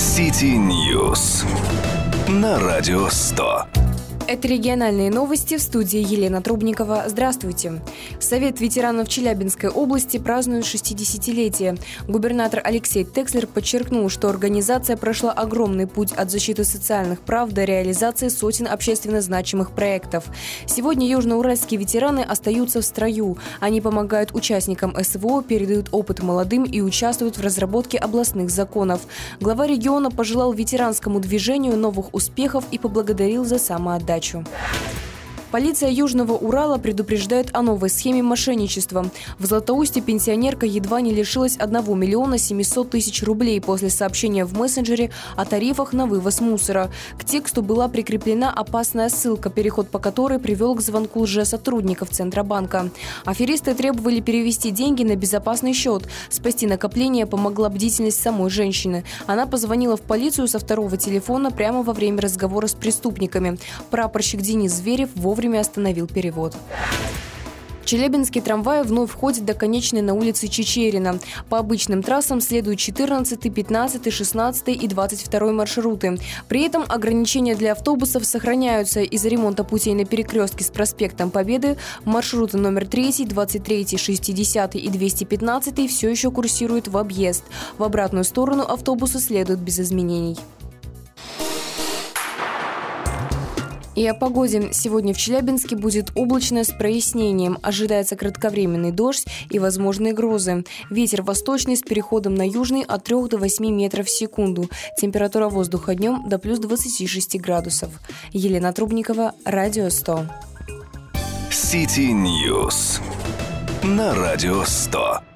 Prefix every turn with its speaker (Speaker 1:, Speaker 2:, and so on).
Speaker 1: City News на Радио 100.
Speaker 2: Это региональные новости, в студии Елена Трубникова. Здравствуйте. Совет ветеранов Челябинской области празднует 60-летие. Губернатор Алексей Текслер подчеркнул, что организация прошла огромный путь от защиты социальных прав до реализации сотен общественно значимых проектов. Сегодня южноуральские ветераны остаются в строю. Они помогают участникам СВО, передают опыт молодым и участвуют в разработке областных законов. Глава региона пожелал ветеранскому движению новых успехов и поблагодарил за самоотдачу. Полиция Южного Урала предупреждает о новой схеме мошенничества. В Златоусте пенсионерка едва не лишилась 1 миллиона 700 тысяч рублей после сообщения в мессенджере о тарифах на вывоз мусора. К тексту была прикреплена опасная ссылка, переход по которой привел к звонку лжесотрудников Центробанка. Аферисты требовали перевести деньги на безопасный счет. Спасти накопление помогла бдительность самой женщины. Она позвонила в полицию со второго телефона прямо во время разговора с преступниками. Прапорщик Денис Зверев вовремя остановил перевод. Челябинский трамвай вновь ходит до конечной на улице Чичерина. По обычным трассам следуют 14, 15, 16 и 22 маршруты. При этом ограничения для автобусов сохраняются. Из-за ремонта путей на перекрестке с проспектом Победы маршруты номер 3, 23, 60 и 215 все еще курсируют в объезд. В обратную сторону автобусы следуют без изменений. И о погоде. Сегодня в Челябинске будет облачно с прояснением. Ожидается кратковременный дождь и возможные грозы. Ветер восточный с переходом на южный от 3 до 8 метров в секунду. Температура воздуха днем до плюс 26 градусов. Елена Трубникова, Радио 100.
Speaker 1: City News на Радио 100.